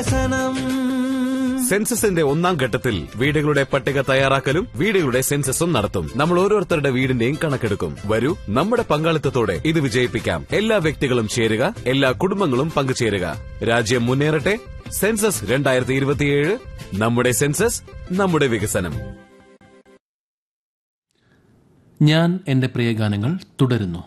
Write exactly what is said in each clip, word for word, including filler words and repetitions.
സെൻസസിന്റെ ഒന്നാം ഘട്ടത്തിൽ വീടുകളുടെ പട്ടിക തയ്യാറാക്കലും വീടുകളുടെ സെൻസസും നടത്തും. നമ്മൾ ഓരോരുത്തരുടെ വീടിന്റെയും കണക്കെടുക്കും. വരൂ, നമ്മുടെ പങ്കാളിത്തത്തോടെ ഇത് വിജയിപ്പിക്കാം. എല്ലാ വ്യക്തികളും ചേരുക, എല്ലാ കുടുംബങ്ങളും പങ്കുചേരുക. രാജ്യം മുന്നേറട്ടെ. സെൻസസ് രണ്ടായിരത്തി ഇരുപത്തിയേഴ്. നമ്മുടെ സെൻസസ്, നമ്മുടെ വികസനം. ഞാൻ എന്റെ പ്രിയ ഗാനങ്ങൾ തുടരുന്നു.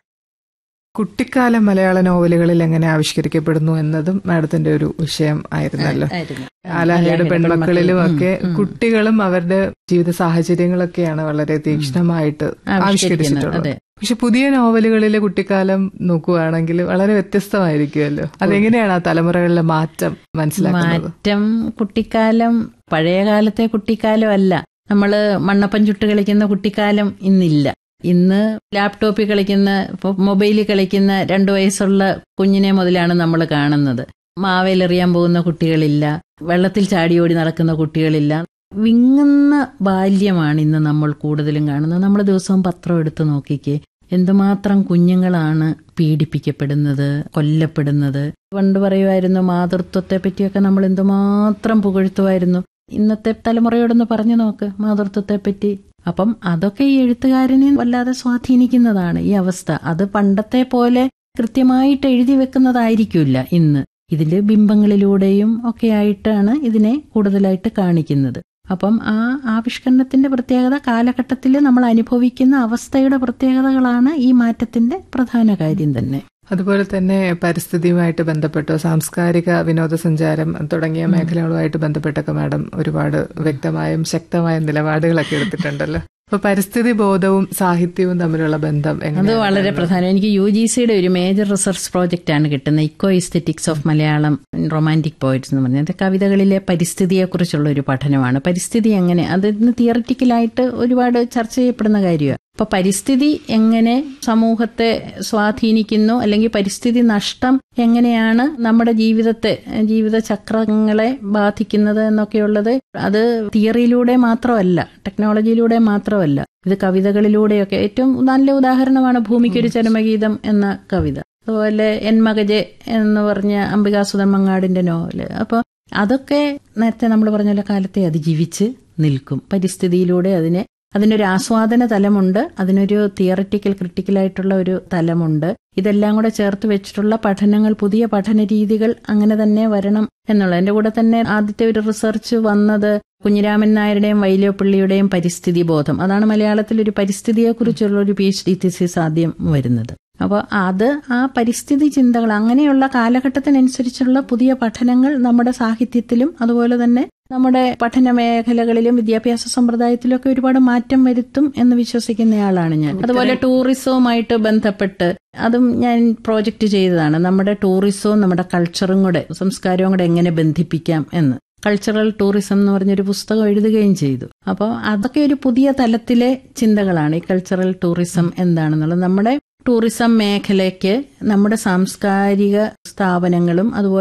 കുട്ടിക്കാലം മലയാള നോവലുകളിൽ എങ്ങനെ ആവിഷ്കരിക്കപ്പെടുന്നു എന്നതും മാഡത്തിന്റെ ഒരു വിഷയം ആയിരുന്നല്ലോ. ആലാഹയുടെ പെൺമക്കളിലും ഒക്കെ കുട്ടികളും അവരുടെ ജീവിത സാഹചര്യങ്ങളൊക്കെയാണ് വളരെ തീക്ഷ്ണമായിട്ട് ആവിഷ്കരിച്ചിട്ടുള്ളത്. പക്ഷെ പുതിയ നോവലുകളിലെ കുട്ടിക്കാലം നോക്കുകയാണെങ്കിൽ വളരെ വ്യത്യസ്തമായിരിക്കുമല്ലോ. അതെങ്ങനെയാണ് ആ തലമുറകളിലെ മാറ്റം മനസ്സിലാക്കുന്നത്? മാറ്റം കുട്ടിക്കാലം പഴയ കാലത്തെ കുട്ടിക്കാലം അല്ല. നമ്മള് മണ്ണപ്പം ചുട്ട് കളിക്കുന്ന കുട്ടിക്കാലം ഇന്നില്ല. ഇന്ന് ലാപ്ടോപ്പിൽ കളിക്കുന്ന, മൊബൈലിൽ കളിക്കുന്ന രണ്ടു വയസ്സുള്ള കുഞ്ഞിനെ മുതലാണ് നമ്മൾ കാണുന്നത്. മാവേലെറിയാൻ പോകുന്ന കുട്ടികളില്ല, വെള്ളത്തിൽ ചാടിയോടി നടക്കുന്ന കുട്ടികളില്ല. വിങ്ങുന്ന ബാല്യമാണ് ഇന്ന് നമ്മൾ കൂടുതലും കാണുന്നത്. നമ്മൾ ദിവസവും പത്രം എടുത്ത് നോക്കിക്കേ, എന്തുമാത്രം കുഞ്ഞുങ്ങളാണ് പീഡിപ്പിക്കപ്പെടുന്നത്, കൊല്ലപ്പെടുന്നത്. പണ്ട് പറയുമായിരുന്നു മാതൃത്വത്തെ പറ്റിയൊക്കെ നമ്മൾ എന്തുമാത്രം പുകഴ്ത്തുമായിരുന്നു. ഇന്നത്തെ തലമുറയോടൊന്ന് പറഞ്ഞു നോക്ക് മാതൃത്വത്തെ പറ്റി. അപ്പം അതൊക്കെ ഈ എഴുത്തുകാരനെ വല്ലാതെ സ്വാധീനിക്കുന്നതാണ് ഈ അവസ്ഥ. അത് പണ്ടത്തെ പോലെ കൃത്യമായിട്ട് എഴുതി വെക്കുന്നതായിരിക്കില്ല ഇന്ന്. ഇതില് ബിംബങ്ങളിലൂടെയും ഒക്കെ ആയിട്ടാണ് ഇതിനെ കൂടുതലായിട്ട് കാണിക്കുന്നത്. അപ്പം ആ ആവിഷ്കരണത്തിന്റെ പ്രത്യേകത, കാലഘട്ടത്തിൽ നമ്മൾ അനുഭവിക്കുന്ന അവസ്ഥയുടെ പ്രത്യേകതകളാണ് ഈ മാറ്റത്തിന്റെ പ്രധാന കാര്യം തന്നെ. അതുപോലെ തന്നെ പരിസ്ഥിതിയുമായിട്ട് ബന്ധപ്പെട്ടോ സാംസ്കാരിക വിനോദസഞ്ചാരം തുടങ്ങിയ മേഖലകളുമായിട്ട് ബന്ധപ്പെട്ടൊക്കെ മാഡം ഒരുപാട് വ്യക്തമായും ശക്തമായ നിലപാടുകളൊക്കെ എടുത്തിട്ടുണ്ടല്ലോ. അപ്പൊ പരിസ്ഥിതി ബോധവും സാഹിത്യവും തമ്മിലുള്ള ബന്ധം അത് വളരെ പ്രധാനം. എനിക്ക് യു ജി സിയുടെ ഒരു മേജർ റിസർച്ച് പ്രോജക്റ്റ് ആണ് കിട്ടുന്നത്, eco aesthetics of Malayalam romantic poets എന്ന് പറഞ്ഞത്. കവിതകളിലെ പരിസ്ഥിതിയെക്കുറിച്ചുള്ള ഒരു പഠനമാണ്. പരിസ്ഥിതി എങ്ങനെ, അതിന് തിയററ്റിക്കലായിട്ട് ഒരുപാട് ചർച്ച ചെയ്യപ്പെടുന്ന കാര്യമാണ്. അപ്പൊ പരിസ്ഥിതി എങ്ങനെ സമൂഹത്തെ സ്വാധീനിക്കുന്നു, അല്ലെങ്കിൽ പരിസ്ഥിതി നഷ്ടം എങ്ങനെയാണ് നമ്മുടെ ജീവിതത്തെ, ജീവിത ചക്രങ്ങളെ ബാധിക്കുന്നത് എന്നൊക്കെയുള്ളത് അത് തിയറിയിലൂടെ മാത്രമല്ല, ടെക്നോളജിയിലൂടെ മാത്രമല്ല, ഇത് കവിതകളിലൂടെയൊക്കെ. ഏറ്റവും നല്ല ഉദാഹരണമാണ് ഭൂമിക്കൊരു ചരമഗീതം എന്ന കവിത. അതുപോലെ എൻ മകജെ എന്ന് പറഞ്ഞ അംബികാസുധൻ മങ്ങാടിന്റെ നോവല്. അപ്പൊ അതൊക്കെ നേരത്തെ നമ്മൾ പറഞ്ഞ പോലെ കാലത്തെ അതിജീവിച്ച് നിൽക്കും. പരിസ്ഥിതിയിലൂടെ അതിനെ അതിനൊരു ആസ്വാദന തലമുണ്ട്, അതിനൊരു തിയററ്റിക്കൽ ക്രിട്ടിക്കലായിട്ടുള്ള ഒരു തലമുണ്ട്. ഇതെല്ലാം കൂടെ ചേർത്ത് വെച്ചിട്ടുള്ള പഠനങ്ങൾ, പുതിയ പഠന രീതികൾ അങ്ങനെ തന്നെ വരണം എന്നുള്ള. എന്റെ കൂടെ തന്നെ ആദ്യത്തെ ഒരു റിസർച്ച് വന്നത് കുഞ്ഞിരാമൻ നായരുടെയും വൈലോപ്പിള്ളിയുടെയും പരിസ്ഥിതി ബോധം. അതാണ് മലയാളത്തിൽ ഒരു പരിസ്ഥിതിയെക്കുറിച്ചുള്ള ഒരു പി എച്ച് ഡി തീസിസ് ആദ്യം വരുന്നത്. അപ്പോൾ അത് ആ പരിസ്ഥിതി ചിന്തകൾ, അങ്ങനെയുള്ള കാലഘട്ടത്തിനനുസരിച്ചുള്ള പുതിയ പഠനങ്ങൾ നമ്മുടെ സാഹിത്യത്തിലും അതുപോലെ തന്നെ നമ്മുടെ പഠന മേഖലകളിലും വിദ്യാഭ്യാസ സമ്പ്രദായത്തിലും ഒക്കെ ഒരുപാട് മാറ്റം വരുത്തും എന്ന് വിശ്വസിക്കുന്നയാളാണ് ഞാൻ. അതുപോലെ ടൂറിസവുമായിട്ട് ബന്ധപ്പെട്ട് അതും ഞാൻ പ്രോജക്റ്റ് ചെയ്തതാണ്. നമ്മുടെ ടൂറിസവും നമ്മുടെ കൾച്ചറും കൂടെ, സംസ്കാരവും കൂടെ എങ്ങനെ ബന്ധിപ്പിക്കാം എന്ന്. കൾച്ചറൽ ടൂറിസം എന്ന് പറഞ്ഞൊരു പുസ്തകം എഴുതുകയും ചെയ്തു. അപ്പോൾ അതൊക്കെ ഒരു പുതിയ തലത്തിലെ ചിന്തകളാണ്. ഈ കൾച്ചറൽ ടൂറിസം എന്താണെന്നുള്ളത്, നമ്മുടെ ടൂറിസം മേഖലയ്ക്ക് നമ്മുടെ സാംസ്കാരിക സ്ഥാപനങ്ങളും അതുപോലെ